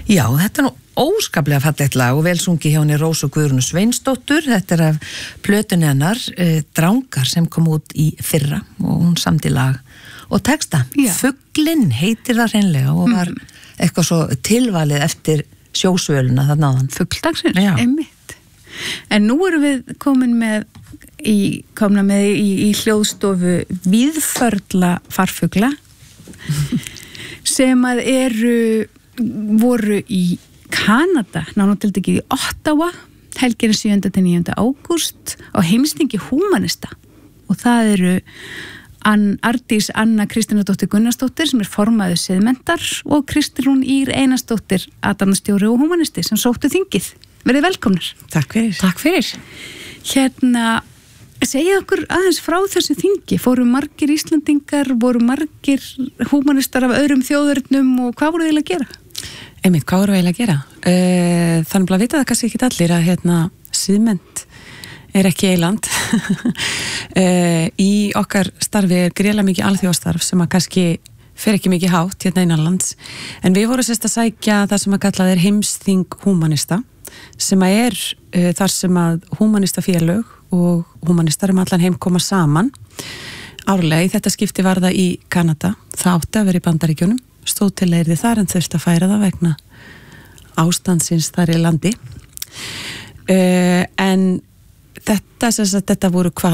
Já, þetta nú óskaplega fallegt lag og vel sungi hjá henni Rósu Guðrúnu Sveinsdóttur. Þetta af plötunni hennar Drangar sem kom út í fyrra og hún samdi lag og texta. Fuglinn heitir það hreinlega og var eitthvað svo tilvalið eftir sjósvöluna þarna áðan. Fugldagsins, einmitt. En nú erum við komna með í hljóðstofu víðförla farfugla sem að voru í Kanada, náttúrulega í Ottawa, helgina 7. til 9. ágúst á heimsþingi húmanista og það eru Ardís Anna Kristínadóttir Gunnarsdóttir sem formaður siðmenntar og Kristrún Ýr Einarsdóttir athafnastjóri og húmanisti sem sóttu þingið. Verið velkomnar. Takk fyrir. Takk fyrir. Hérna, segið okkur aðeins frá þessu þingi. Fóru margir Íslandingar, voru margir húmanistar af öðrum þjóðurnum og hvað voru þið að gera? Einmitt, hvað voru við að gera? Þannig að vita það kannski ekki allir að siðmennt ekki eiland. Í okkar starfi gríðarlega mikið alþjóðastarf sem að kannski fer ekki mikið hátt innanlands. En við vorum sérst að sækja það sem að kallað heimsþing húmanista sem að þar sem að húmanistafélög og húmanistar allan heim koma saman. Árlega í þetta skipti var það í Kanada. Það átti að vera í Bandaríkjunum. Stóð til að yrði þar en þurfti að færa það vegna ástandsins þar í landi. En þetta voru